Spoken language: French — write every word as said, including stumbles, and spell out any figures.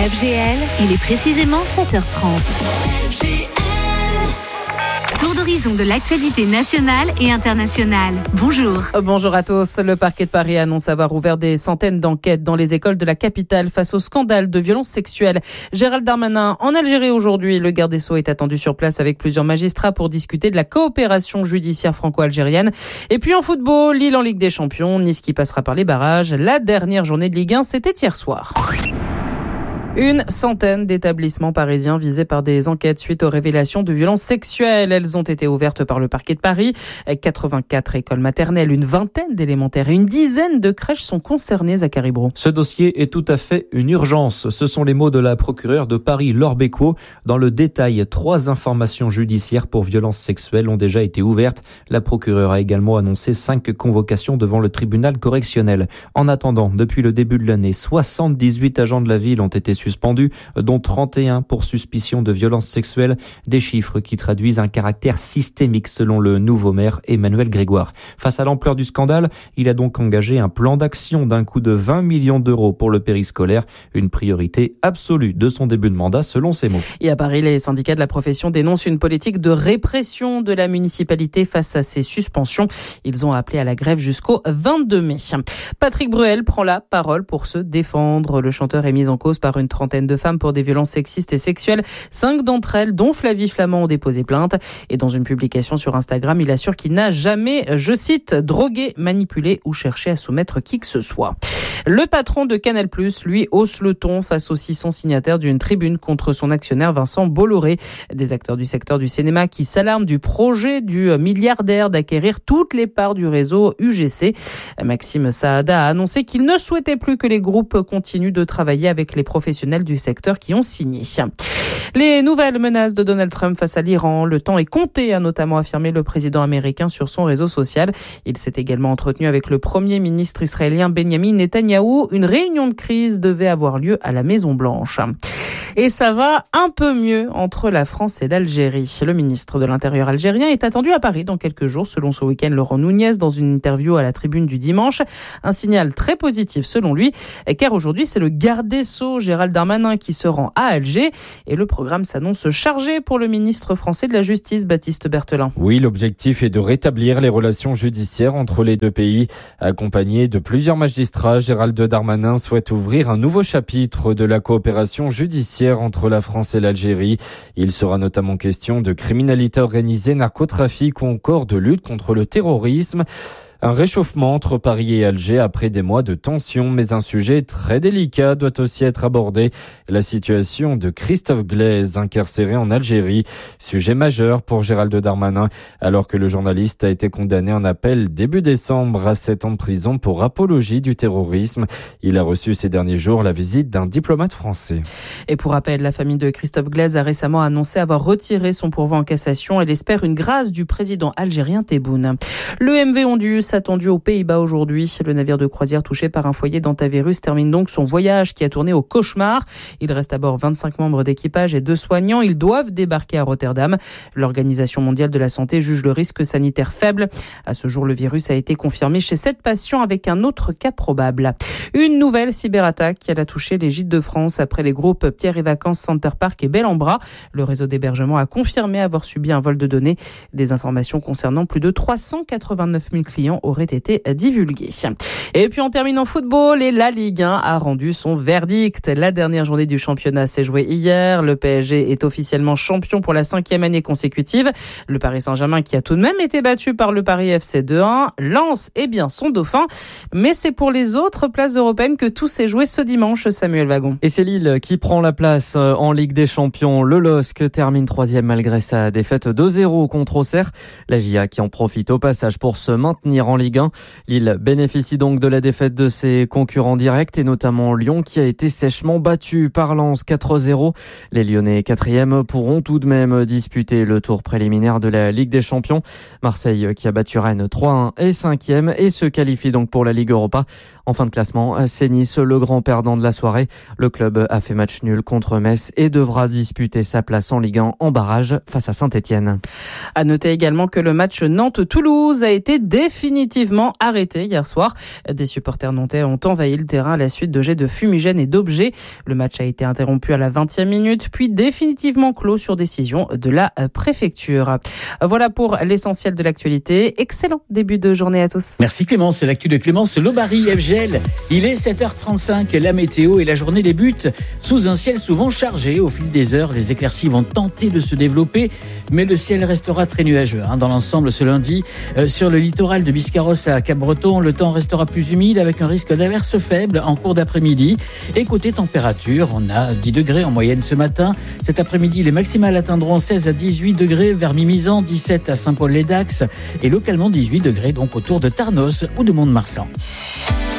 F G L, il est précisément sept heures trente. F G L. Tour d'horizon de l'actualité nationale et internationale. Bonjour. Bonjour à tous. Le parquet de Paris annonce avoir ouvert des centaines d'enquêtes dans les écoles de la capitale face au scandale de violences sexuelles. Gérald Darmanin en Algérie aujourd'hui. Le garde des Sceaux est attendu sur place avec plusieurs magistrats pour discuter de la coopération judiciaire franco-algérienne. Et puis en football, Lille en Ligue des Champions, Nice qui passera par les barrages. La dernière journée de Ligue un, c'était hier soir. Une centaine d'établissements parisiens visés par des enquêtes suite aux révélations de violences sexuelles. Elles ont été ouvertes par le parquet de Paris. quatre-vingt-quatre écoles maternelles, une vingtaine d'élémentaires et une dizaine de crèches sont concernées, Zachary Brault. Ce dossier est tout à fait une urgence. Ce sont les mots de la procureure de Paris, Laure Bécaud. Dans le détail, trois informations judiciaires pour violences sexuelles ont déjà été ouvertes. La procureure a également annoncé cinq convocations devant le tribunal correctionnel. En attendant, depuis le début de l'année, soixante-dix-huit agents de la ville ont été suspendus, dont trente et un pour suspicion de violences sexuelles, des chiffres qui traduisent un caractère systémique selon le nouveau maire Emmanuel Grégoire. Face à l'ampleur du scandale, il a donc engagé un plan d'action d'un coût de vingt millions d'euros pour le périscolaire, une priorité absolue de son début de mandat selon ses mots. Et à Paris, les syndicats de la profession dénoncent une politique de répression de la municipalité face à ces suspensions. Ils ont appelé à la grève jusqu'au vingt-deux mai. Patrick Bruel prend la parole pour se défendre. Le chanteur est mis en cause par une trentaine de femmes pour des violences sexistes et sexuelles. Cinq d'entre elles, dont Flavie Flamand, ont déposé plainte. Et dans une publication sur Instagram, il assure qu'il n'a jamais, je cite, drogué, manipulé ou cherché à soumettre qui que ce soit. Le patron de Canal+, lui, hausse le ton face aux six cents signataires d'une tribune contre son actionnaire Vincent Bolloré. Des acteurs du secteur du cinéma qui s'alarment du projet du milliardaire d'acquérir toutes les parts du réseau U G C. Maxime Saada a annoncé qu'il ne souhaitait plus que les groupes continuent de travailler avec les professionnels du secteur qui ont signé. Les nouvelles menaces de Donald Trump face à l'Iran, le temps est compté, a notamment affirmé le président américain sur son réseau social. Il s'est également entretenu avec le premier ministre israélien Benjamin Netanyahou. Une réunion de crise devait avoir lieu à la Maison-Blanche. Et ça va un peu mieux entre la France et l'Algérie. Le ministre de l'Intérieur algérien est attendu à Paris dans quelques jours, selon ce week-end Laurent Nunez, dans une interview à la Tribune du dimanche. Un signal très positif selon lui, car aujourd'hui c'est le garde des Sceaux, Gérald Darmanin, qui se rend à Alger. Et le programme s'annonce chargé pour le ministre français de la Justice, Baptiste Berthelin. Oui, l'objectif est de rétablir les relations judiciaires entre les deux pays. Accompagné de plusieurs magistrats, Gérald Darmanin souhaite ouvrir un nouveau chapitre de la coopération judiciaire entre la France et l'Algérie. Il sera notamment question de criminalité organisée, narcotrafic ou encore de lutte contre le terrorisme. Un réchauffement entre Paris et Alger après des mois de tension, mais un sujet très délicat doit aussi être abordé. La situation de Christophe Glaise, incarcéré en Algérie. Sujet majeur pour Gérald Darmanin, alors que le journaliste a été condamné en appel début décembre à sept ans de prison pour apologie du terrorisme. Il a reçu ces derniers jours la visite d'un diplomate français. Et pour rappel, la famille de Christophe Glaise a récemment annoncé avoir retiré son pourvoi en cassation. Elle espère une grâce du président algérien Tebboune. Le M V Ondius, attendu aux Pays-Bas aujourd'hui. Le navire de croisière touché par un foyer d'hantavirus termine donc son voyage qui a tourné au cauchemar. Il reste à bord vingt-cinq membres d'équipage et deux soignants. Ils doivent débarquer à Rotterdam. L'Organisation mondiale de la santé juge le risque sanitaire faible. À ce jour, le virus a été confirmé chez sept patients avec un autre cas probable. Une nouvelle cyberattaque qui a touché les gîtes de France après les groupes Pierre et Vacances, Center Park et Bel en Bras. Le réseau d'hébergement a confirmé avoir subi un vol de données. Des informations concernant plus de trois cent quatre-vingt-neuf mille clients auraient été divulguées. Et puis on termine en football et la Ligue un a rendu son verdict. La dernière journée du championnat s'est jouée hier. Le P S G est officiellement champion pour la cinquième année consécutive. Le Paris Saint-Germain qui a tout de même été battu par le Paris F C deux un. Lens est bien son dauphin. Mais c'est pour les autres places européennes que tout s'est joué ce dimanche, Samuel Wagon. Et c'est Lille qui prend la place en Ligue des Champions. Le L O S C termine troisième malgré sa défaite deux zéro contre Auxerre. La J A qui en profite au passage pour se maintenir en Ligue un. Lille bénéficie donc de la défaite de ses concurrents directs et notamment Lyon qui a été sèchement battu par Lens quatre zéro. Les Lyonnais quatrième pourront tout de même disputer le tour préliminaire de la Ligue des Champions. Marseille qui a battu Rennes trois un est cinquième et se qualifie donc pour la Ligue Europa. En fin de classement, c'est Nice, le grand perdant de la soirée. Le club a fait match nul contre Metz et devra disputer sa place en Ligue un en barrage face à Saint-Etienne. À noter également que le match Nantes-Toulouse a été définitivement définitivement arrêté hier soir. Des supporters nantais ont envahi le terrain à la suite de jets de fumigène et d'objets. Le match a été interrompu à la vingtième minute, puis définitivement clos sur décision de la préfecture. Voilà pour l'essentiel de l'actualité. Excellent début de journée à tous. Merci Clémence, c'est l'actu de Clémence Lobary, F G L. Il est sept heures trente-cinq, la météo et la journée débute sous un ciel souvent chargé. Au fil des heures, les éclaircies vont tenter de se développer, mais le ciel restera très nuageux. Hein. Dans l'ensemble, ce lundi, euh, sur le littoral de Biscarrosse à Cap-Breton, le temps restera plus humide avec un risque d'averses faibles en cours d'après-midi. Et côté température, on a dix degrés en moyenne ce matin. Cet après-midi, les maximales atteindront seize à dix-huit degrés vers Mimizan, dix-sept à Saint-Paul-les-Dax et localement dix-huit degrés donc autour de Tarnos ou de Mont-de-Marsan.